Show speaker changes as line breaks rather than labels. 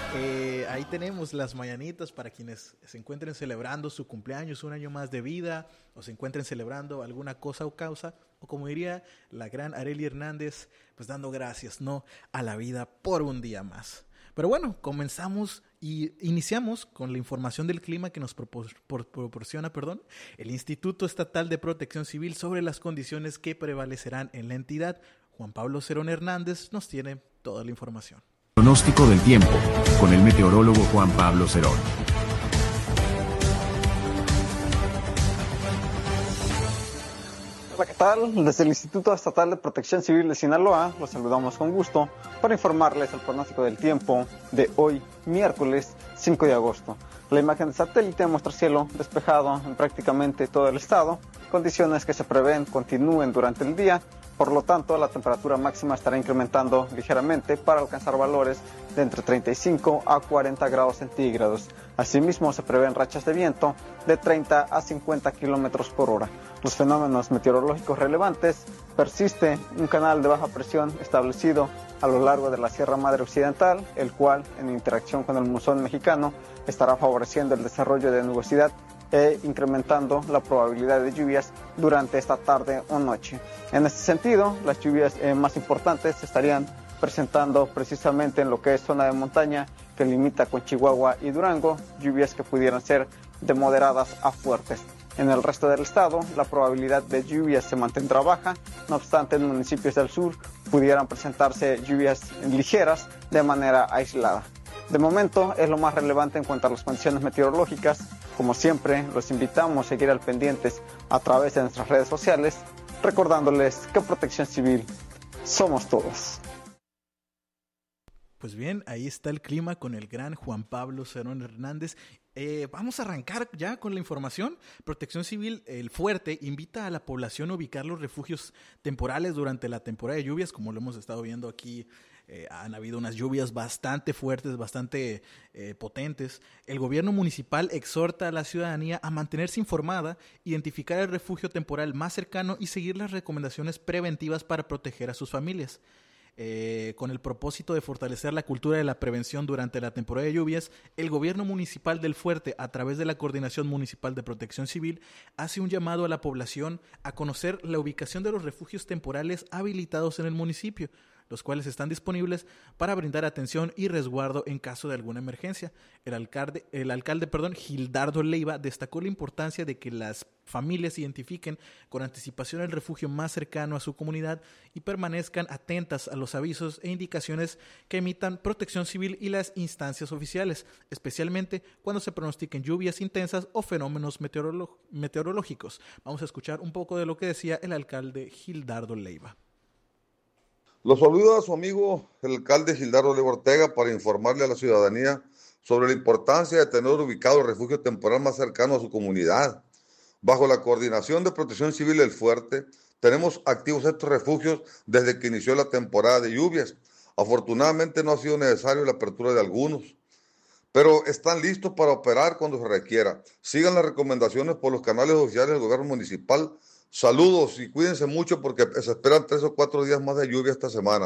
Ahí tenemos las mañanitas para quienes se encuentren celebrando su cumpleaños, un año más de vida, o se encuentren celebrando alguna cosa o causa, o como diría la gran Arely Hernández, pues dando gracias, ¿no?, a la vida por un día más. Pero bueno, comenzamos y iniciamos con la información del clima que nos proporciona el Instituto Estatal de Protección Civil sobre las condiciones que prevalecerán en la entidad. Juan Pablo Cerón Hernández nos tiene toda la información.
Pronóstico del tiempo con el meteorólogo Juan Pablo Cerón.
Hola, ¿qué tal? Desde el Instituto Estatal de Protección Civil de Sinaloa los saludamos con gusto para informarles el pronóstico del tiempo de hoy, miércoles 5 de agosto. La imagen de satélite muestra cielo despejado en prácticamente todo el estado, condiciones que se prevén continúen durante el día. Por lo tanto, la temperatura máxima estará incrementando ligeramente para alcanzar valores de entre 35 a 40 grados centígrados. Asimismo, se prevén rachas de viento de 30 a 50 kilómetros por hora. Los fenómenos meteorológicos relevantes: persiste un canal de baja presión establecido a lo largo de la Sierra Madre Occidental, el cual, en interacción con el monzón mexicano, estará favoreciendo el desarrollo de nubosidad e incrementando la probabilidad de lluvias durante esta tarde o noche. En este sentido, las lluvias más importantes se estarían presentando precisamente en lo que es zona de montaña que limita con Chihuahua y Durango, lluvias que pudieran ser de moderadas a fuertes. En el resto del estado, la probabilidad de lluvias se mantendrá baja, no obstante, en municipios del sur pudieran presentarse lluvias ligeras de manera aislada. De momento, es lo más relevante en cuanto a las condiciones meteorológicas. Como siempre, los invitamos a seguir al pendientes a través de nuestras redes sociales, recordándoles que Protección Civil somos todos.
Pues bien, ahí está el clima con el gran Juan Pablo Cerón Hernández. Vamos a arrancar ya con la información. Protección Civil, el Fuerte, invita a la población a ubicar los refugios temporales durante la temporada de lluvias, como lo hemos estado viendo aquí. Han habido unas lluvias bastante fuertes, bastante potentes. El gobierno municipal exhorta a la ciudadanía a mantenerse informada, identificar el refugio temporal más cercano y seguir las recomendaciones preventivas para proteger a sus familias. Con el propósito de fortalecer la cultura de la prevención durante la temporada de lluvias, el gobierno municipal del Fuerte, a través de la Coordinación Municipal de Protección Civil, hace un llamado a la población a conocer la ubicación de los refugios temporales habilitados en el municipio, los cuales están disponibles para brindar atención y resguardo en caso de alguna emergencia. El alcalde, Gildardo Leiva, destacó la importancia de que las familias identifiquen con anticipación el refugio más cercano a su comunidad y permanezcan atentas a los avisos e indicaciones que emitan Protección Civil y las instancias oficiales, especialmente cuando se pronostiquen lluvias intensas o fenómenos meteorológicos. Vamos a escuchar un poco de lo que decía el alcalde Gildardo Leiva.
Los saluda a su amigo el alcalde Gildardo Leiva Ortega para informarle a la ciudadanía sobre la importancia de tener ubicado el refugio temporal más cercano a su comunidad. Bajo la coordinación de Protección Civil del Fuerte, tenemos activos estos refugios desde que inició la temporada de lluvias. Afortunadamente no ha sido necesario la apertura de algunos, pero están listos para operar cuando se requiera. Sigan las recomendaciones por los canales oficiales del gobierno municipal. Saludos y cuídense mucho porque se esperan 3 o 4 días más de lluvia esta semana.